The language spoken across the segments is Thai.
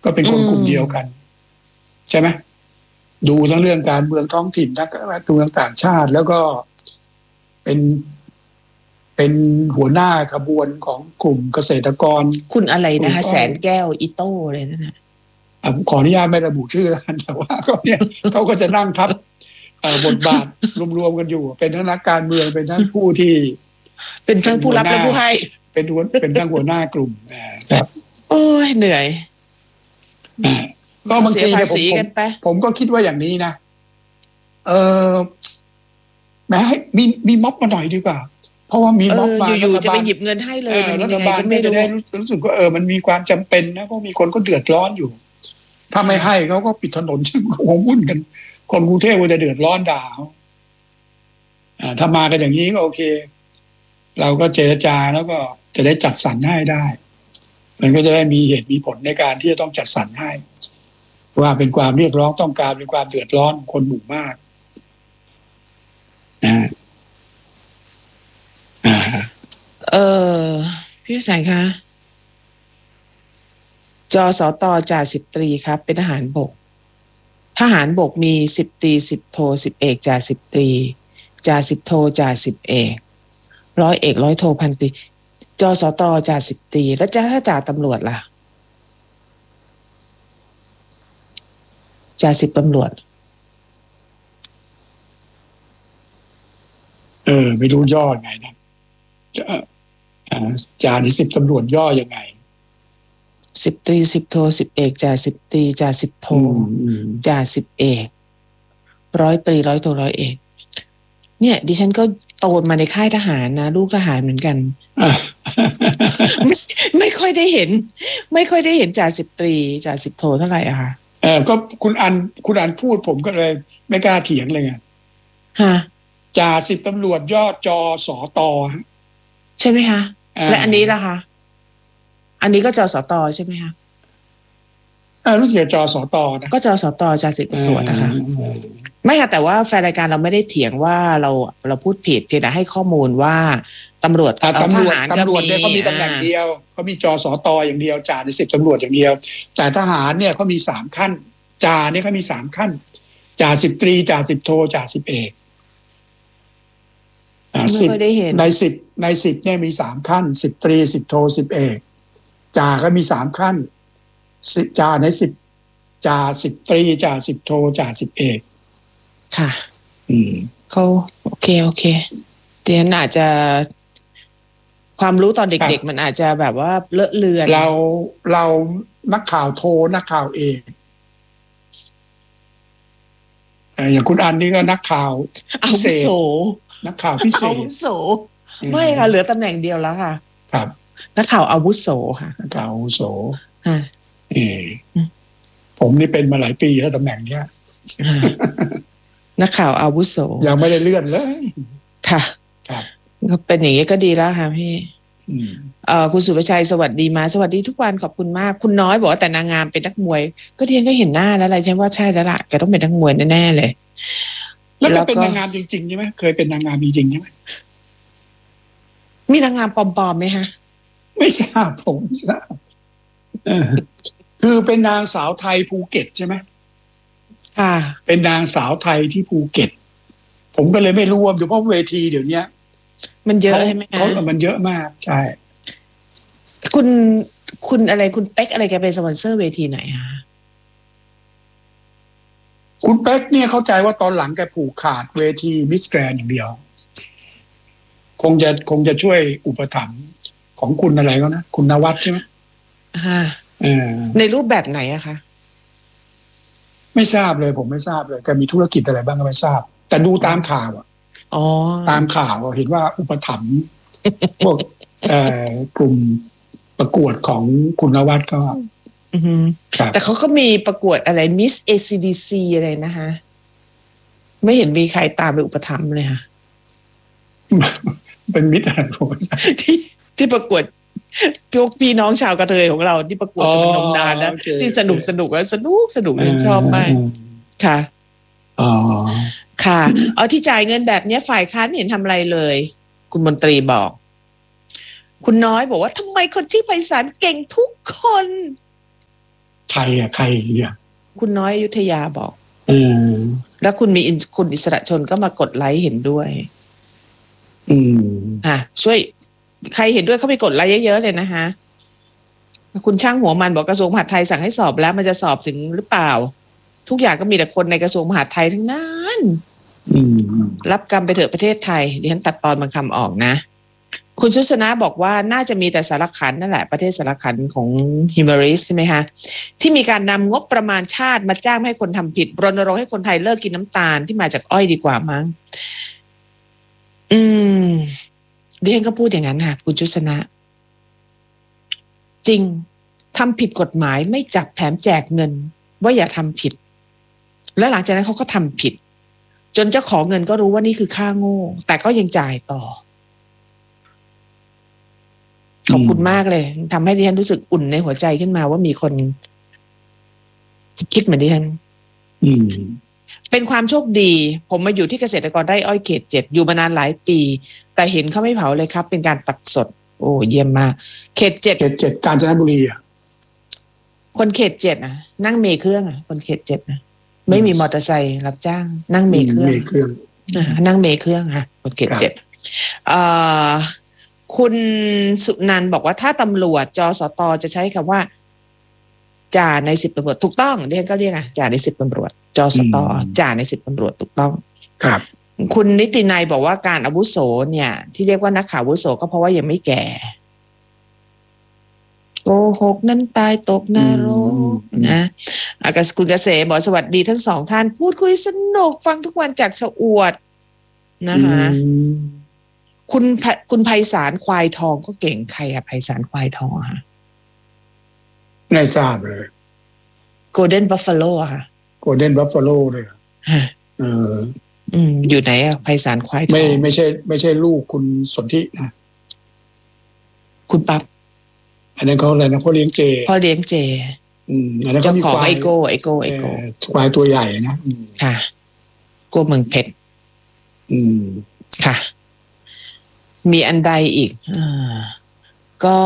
ก็เป็นคนกลุ่มเดียวกันใช่ไหมดูทั้งเรื่องการเมืองท้องถิ่นทั้งเรื่องต่างชาติแล้วก็เป็นหัวหน้าขบวนของกลุ่มเกษตรกรคุณอะไรนะคะแสนแก้วอิโต้เลยนั่นนะขออนุญาตไม่ระบุชื่อแล้วกันแต่ว่าเขาก็จะนั่งทับบทบาทรวมๆกันอยู่เป็นทั้งนักการเมืองเป็นทั้งผู้ที่เป็นทั้งผู้รับและผู้ให้เป็นทั้งหัวหน้ากลุ่มครับโอ้ยเหนื่อยก็บางทีผมก็คิดว่าอย่างนี้นะแม้ให้มีม็อบมาหน่อยดีกว่าเพราะว่ามีม็อบมาอยู่ๆจะไปหยิบเงินให้เลยรัฐบาลไม่ได้รู้สึกว่ามันมีความจำเป็นนะเพราะมีคนก็เดือดร้อนอยู่ถ้าไม่ให้เขาก็ปิดถนนซึ่งคงวุ่นกันคนกรุงเทพก็จะเดือดร้อนด่าถ้ามากันอย่างนี้ก็โอเคเราก็เจรจาแล้วก็จะได้จัดสรรให้ได้มันก็จะได้มีเหตุมีผลในการที่จะต้องจัดสรรให้ว่าเป็นความเรียกร้องต้องการเป็นความเดือดร้อนของคนหมู่มากพี่แสงคะจสต.จ่าสิบตรีครับเป็นทหารบกทหารบกมี10 ตรี10 โท10 เอกจ่าสิบตรีจ่า10 โทจ่า10 เอกร้อยเอกร้อยโทพันตรีจสต.จ่า10 ตรีแล้วถ้าจ่าตำรวจล่ะจ่า10 ตำรวจไม่รู้ย่อยังไงนะจ่าใน10 ตำรวจย่อยังไง 10 ตรี10 โท10 เอกจ่า10 ตรีจ่า10 โทจ่า10 เอกร้อยตรีร้อยโทร้อยเอกเนี่ยดิฉันก็โตมาในค่ายทหารนะลูกทหารเหมือนกันไม่ค่อยได้เห็นจ่า10 ตรีจ่า10 โทเท่าไหร่อะค่ะก็คุณอันพูดผมก็เลยไม่กล้าเถียงเลยไงจ่า10 ตำรวจย่อจสต. ใช่ไหมคะและอันนี้ล่ะคะอันนี้ก็จสต.ใช่ไหมคะรู้สึกจสต.นะก็จสต.จ่า10 ตำรวจนะคะไม่ค่ะแต่ว่าแฟนรายการเราไม่ได้เถียงว่าเราพูดผิดเพียงแต่ให้ข้อมูลว่าตำรวจทหารเนี่ยเขามีตำแหน่งเดียวเขามีจสต.อย่างเดียวจ่าใน10 ตำรวจอย่างเดียวแต่ทหารเนี่ยเขามี3 ขั้นจ่าเนี่ยเขามี3 ขั้นจ่า10 ตรีจ่า10 โทจ่า10 เอกใน10เนี่ยมี3 ขั้น10 ตรี10 โท10 เอกจ่าก็มี3 ขั้นจ่าใน10จ่า10 ตรีจ่า10 โทจ่า10 เอกค่ะเขาโอเคเดี๋ยวอาจจะความรู้ตอนเด็กๆมันอาจจะแบบว่าเลอะเลือนเรานักข่าวโทนักข่าวเอกอย่างคุณอันนี่ก็นักข่าวอาวุโสนักข่าวพิเศษอาวุโสไม่ค่ะเหลือตำแหน่งเดียวแล้วค่ะครับนักข่าวอาวุโสค่ะนักข่าวอาวุโสผมนี่เป็นมาหลายปีแล้วตำแหน่งเนี้ยนักข่าวอาวุโสยังไม่ได้เลื่อนเลยค่ะครับก็เป็นอย่างนี้ก็ดีแล้วค่ะพี่คุณสุภชัยสวัสดีมาสวัสดีทุกวันขอบคุณมากคุณน้อยบอกว่าแต่นางงามเป็นนักมวยก็เทียนก็เห็นหน้าแล้วอะไรใช่ว่าใช่แล้วล่ะแกต้องเป็นนักมวยแน่ๆเลยแล้วก็เป็นนางงามจริงๆใช่ไหมเคยเป็นนางงามจริงๆใช่ไหมมีนางงามปลอมๆไหมฮะไม่ทราบผมไม่ทราบคือเป็นนางสาวไทยภูเก็ตใช่ไหมค่ะเป็นนางสาวไทยที่ภูเก็ตผมก็เลยไม่รู้ว่าเพราะเวทีเดี๋ยวนี้มันเยอะใช่ไหมคะมันเยอะมากใช่คุณอะไรคุณเป๊กอะไรแกเป็นสปอนเซอร์เวทีไหนคะคุณเป๊กเนี่ยเข้าใจว่าตอนหลังแกผูกขาดเวทีมิสแกรนด์อย่างเดียวคงจะช่วยอุปถัมภ์ของคุณอะไรก็นะคุณนวัดใช่ไหมในรูปแบบไหนอะคะไม่ทราบเลยผมไม่ทราบเลยแกมีธุรกิจอะไรบ้างก็ไม่ทราบแต่ดูตามข่าวตามข่าวเห็นว่าอุปถัมภ์พวกกลุ่มประกวดของคุณนวัดก็แต่เขาก็มีประกวดอะไร Miss ACDC อะไรนะคะไม่เห็นมีใครตามไปอุปถัมภ์เลยค่ะเป็นมิตรอะไรผมที่ประกวดพวกพี่น้องชาวกระเทยของเราที่ประกวดเป็นนมนานนะที่สนุกแล้วสนุกชอบมากค่ะค่ะเอาที่จ่ายเงินแบบนี้ฝ่ายค้านไม่เห็นทำอะไรเลยคุณมนตรีบอกคุณน้อยบอกว่าทำไมคนชื่อไพศาลเก่งทุกคนแถใครเนี่ยคุณน้อยอยุธยาบอกแล้วคุณอิสระชนก็มากดไลค์เห็นด้วยช่วยใครเห็นด้วยเขาไปกดไลค์เยอะๆเลยนะคะคุณช่างหัวมันบอกกระทรวงมหาดไทยสั่งให้สอบแล้วมันจะสอบถึงหรือเปล่าทุกอย่างก็มีแต่คนในกระทรวงมหาดไทยทั้งนั้นรับกรรมไปเถอะประเทศไทยดิฉันตัดตอนบางคำออกนะคุณชุสนะบอกว่าน่าจะมีแต่สารขันนั่นแหละประเทศสารขันของฮิมาริสใช่ไหมคะที่มีการนำงบประมาณชาติมาจ้างให้คนทำผิดรณรงค์ให้คนไทยเลิกกินน้ำตาลที่มาจากอ้อยดีกว่ามั้งดิฉันก็พูดอย่างนั้นค่ะคุณชุสนะจริงทำผิดกฎหมายไม่จับแถมแจกเงินว่าอย่าทำผิดแล้วหลังจากนั้นเขาก็ทำผิดจนเจ้าของเงินก็รู้ว่านี่คือค่าโง่แต่ก็ยังจ่ายต่อขอบคุณมากเลยทำให้ดิฉันรู้สึกอุ่นในหัวใจขึ้นมาว่ามีคนคิดเหมือนดิฉันเป็นความโชคดีผมมาอยู่ที่เกษตรกรไร่อ้อยเขต 7อยู่มานานหลายปีแต่เห็นเขาไม่เผาเลยครับเป็นการตัดสดโอ้เยี่ยมมากเขต 7 กาญจนบุรีอ่ะคนเขต 7นะนั่งเมล์เครื่องอ่ะคนเขต 7นะไม่มีมอเตอร์ไซค์รับจ้างนั่งเมล์เครื่องนั่งเมล์เครื่องค่ะคนเขต 7คุณสุนันท์บอกว่าถ้าตำรวจจสตจะใช้คำว่าจ่าใน10ตำรวจถูกต้องเรียกก็เรียกจ่าใน10ตำรวจจสตจ่าใน10ตำรวจถูกต้องครับคุณนิตินัยบอกว่าการอาวุโสเนี่ยที่เรียกว่านักข่าวอาวุโสก็เพราะว่ายังไม่แก่โกหกนั้นตายตกนรกนะคุณเกษมบอกสวัสดีทั้งสองท่านพูดคุยสนุกฟังทุกวันจากชะอวดนะคะคุณไพศาลควายทองก็เก่งใครอะไพศาลควายทองค่ะไม่ทราบเลย Golden Buffalo ค่ะ Golden Buffalo เลยอยู่ไหนอะไพศาลควายทองไม่ใช่ลูกคุณสนธินะคุณปั๊บอันนั้นเขาอะไรนะพ่อเลี้ยงเจอันนั้นเจ้าของไอโก้ควายตัวใหญ่นะค่ะโก้เมืองเพชรค่ะมีอันใดอีกก็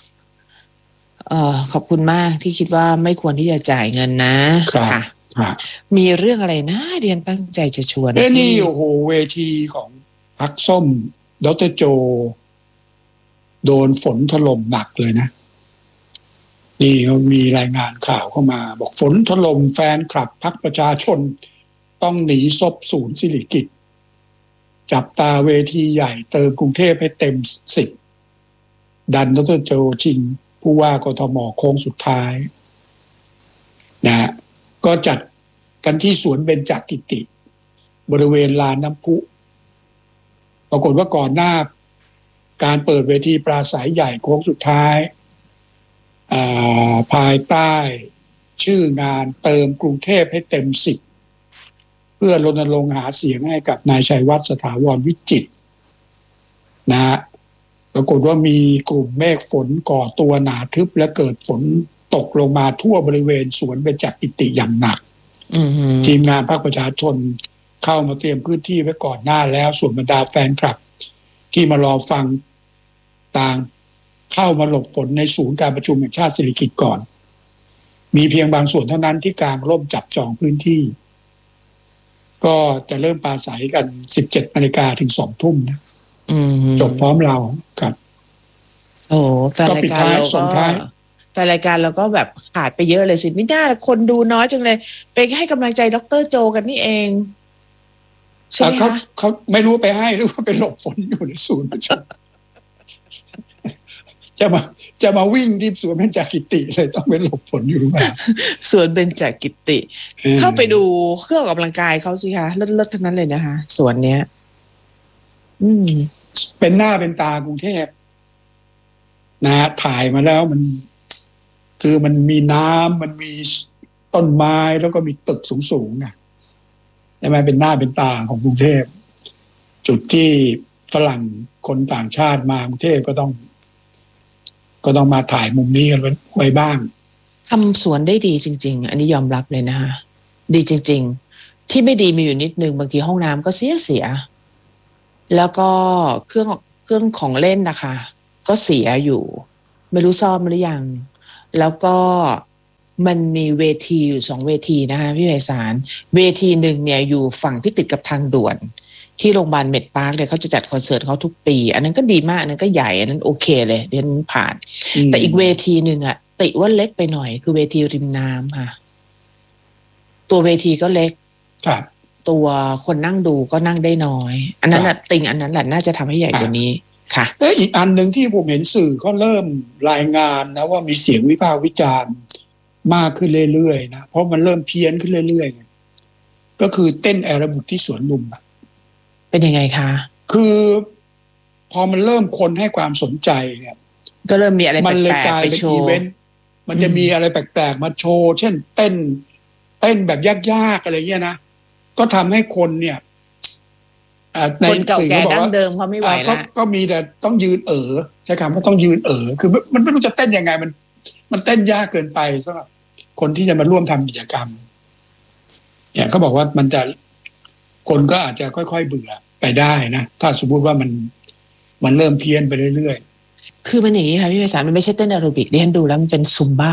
ขอบคุณมากที่คิดว่าไม่ควรที่จะจ่ายเงินนะค่ะมีเรื่องอะไรนะเรียนตั้งใจจะชวนนี่โอ้โหเวทีของพรรคส้มดร.โจโดนฝนถล่มหนักเลยนะนี่มีรายงานข่าวเข้ามาบอกฝนถล่มแฟนคลับพรรคประชาชนต้องหนีซบศูนย์สิริกิติ์จับตาเวทีใหญ่เติมกรุงเทพให้เต็ม10ดันดร.โจชิงผู้ว่ากทมโค้งสุดท้ายนะก็จัดกันที่สวนเบญจกิติบริเวณลานน้ำพุปรากฏว่าก่อนหน้าการเปิดเวทีปราศัยใหญ่โค้งสุดท้ายภายใต้ชื่องานเติมกรุงเทพให้เต็ม10เพื่อรณรงค์หาเสียงให้กับนายชัยวัฒน์สถาวรวิจิตรนะฮะปรากฏว่ามีกลุ่มเมฆฝนก่อตัวหนาทึบและเกิดฝนตกลงมาทั่วบริเวณสวนเบญจกิติอย่างหนักทีมงานพรรคประชาชนเข้ามาเตรียมพื้นที่ไว้ก่อนหน้าแล้วส่วนบรรดาแฟนคลับที่มารอฟังต่างเข้ามาหลบฝนในศูนย์การประชุมแห่งชาติสิริกิติ์ก่อนมีเพียงบางส่วนเท่านั้นที่กางร่มจับจองพื้นที่ก็จะเริ่มปราศัยกัน 17 นาฬิกาถึง 2 ทุ่มนะจบพร้อมเราครับโอ้แต่รายการเราก็แต่รายการเราก็แบบขาดไปเยอะเลยสิไม่น่าคนดูน้อยจังเลยไปให้กำลังใจดร.โจกันนี่เองใช่ไหมคะเขาไม่รู้ไปให้หรือว่าไปหลบฝนอยู่ในศูนย์ประชุมจะมาวิ่งที่สวนเบญจกิติเลยต้องไปหลบฝนอยู่มาสวนเบญจกิติเข้าไปดูเครื่องออกกำลังกายเขาสิคะเลิศๆทั้งนั้นเลยนะคะสวนเนี้ยเป็นหน้าเป็นตากรุงเทพนะถ่ายมาแล้วมันคือมันมีน้ำมันมีต้นไม้แล้วก็มีตึกสูงๆไงใช่ไหมเป็นหน้าเป็นตาของกรุงเทพจุดที่ฝรั่งคนต่างชาติมากรุงเทพก็ต้องมาถ่ายมุมนี้กันไว้บ้างทำสวนได้ดีจริงๆอันนี้ยอมรับเลยนะคะดีจริงๆที่ไม่ดีมีอยู่นิดนึงบางทีห้องน้ำก็เสียแล้วก็เครื่องของเล่นนะคะก็เสียอยู่ไม่รู้ซ่อมหรือยังแล้วก็มันมีเวทีอยู่2เวทีนะคะพี่ไพศาลเวทีหนึ่งเนี่ยอยู่ฝั่งที่ติดกับทางด่วนที่โรงพยาบาลเมดพาร์คเนี่ยเขาจะจัดคอนเสิร์ตเขาทุกปีอันนั้นก็ดีมากอันนั้นก็ใหญ่อันนั้นโอเคเลยเดินผ่านแต่อีกเวทีหนึ่งอะติว่าเล็กไปหน่อยคือเวทีริมน้ำค่ะตัวเวทีก็เล็กตัวคนนั่งดูก็นั่งได้น้อยอันนั้นน่ะติงอันนั้นแหละน่าจะทำให้ใหญ่กว่านี้ค่ะแล้วอีกอันหนึ่งที่ผมเห็นสื่อเขาเริ่มรายงานนะว่ามีเสียงวิพากษ์วิจารณ์มากขึ้นเรื่อยๆนะเพราะมันเริ่มเพี้ยนขึ้นเรื่อยๆก็คือเต้นแอโรบิกที่สวนลุมเป็นยังไงคะคือพอมันเริ่มคนให้ความสนใจเนี่ยก็เริ่มมีอะไรแปลกๆไปโชว์มันจะมีอะไรแปลกๆมาโชว์เช่นเต้นแบบยากๆอะไรเงี้ยนะก็ทำให้คนเนี่ยคนเก่าแก่ดั้งเดิมเขาไม่ไหวแล้วก็มีแต่ต้องยืนใช้คำว่าต้องยืนคือมันไม่รู้จะเต้นยังไงมันเต้นยากเกินไปสำหรับคนที่จะมาร่วมทำกิจกรรมเนี่ยเขาบอกว่ามันจะคนก็อาจจะค่อยๆเบื่อไปได้นะถ้าสมมติว่ามันเริ่มเพี้ยนไปเรื่อยๆคือมันอย่างนี้ค่ะพี่ไพศาลมันไม่ใช่เต้นแอโรบิกดิฉันดูแล้วมันเป็นซุมบ้า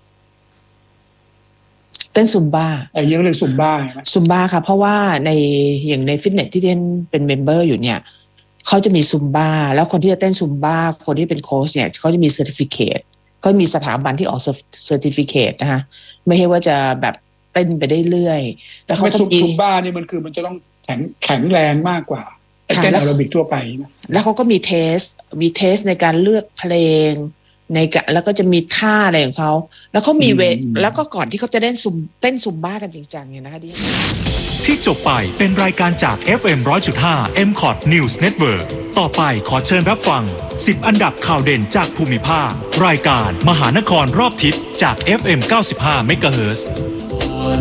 เต้นซุมบ้าเยอะเลยซุมบ้าค่ะเพราะว่าอย่างในฟิตเนสที่เต้นเป็นเมมเบอร์อยู่เนี่ยเขาจะมีซุมบ้าแล้วคนที่จะเต้นซุมบ้าคนที่เป็นโค้ชเนี่ยเขาจะมีเซอร์ติฟิเคตก็มีสถาบันที่ออกเซอร์ติฟิเคตนะคะไม่ใช่ว่าจะแบบเต้นไปได้เรื่อยแล้วเขาต้องซุมบ้านี่มันคือมันจะต้องแข็งแรงมากกว่าเต้นแอโรบิกทั่วไปนะแล้วเขาก็มีเทสในการเลือกเพลงแล้วก็จะมีท่าอะไรของเขาแล้วเขามีแล้วก็ก่อนที่เขาจะเต้นซุมบ้ากันจริงจังเนี่ยนะคะที่จบไปเป็นรายการจาก FM 100.5 MCOT News Network ต่อไปขอเชิญรับฟัง10อันดับข่าวเด่นจากภูมิภาครายการมหานครรอบทิศจาก FM 95 MHz